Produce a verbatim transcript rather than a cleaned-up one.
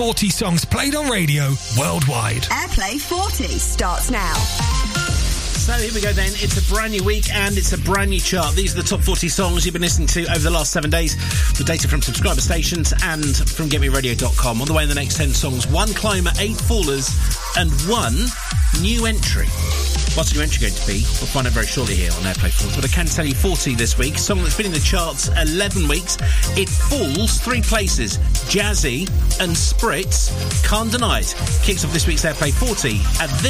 forty songs played on radio worldwide. Airplay forty starts now. So here we go then. It's a brand new week and it's a brand new chart. These are the top forty songs you've been listening to over the last seven days with data from subscriber stations and from get me radio dot com. On the way in the next ten songs, one climber, eight fallers and one new entry. What's the new entry going to be? We'll find out very shortly here on Airplay forty. But I can tell you forty this week. Song that's been in the charts eleven weeks. It falls three places. Jazzy and Spritz, Can't Deny It. Kicks off this week's Airplay forty at this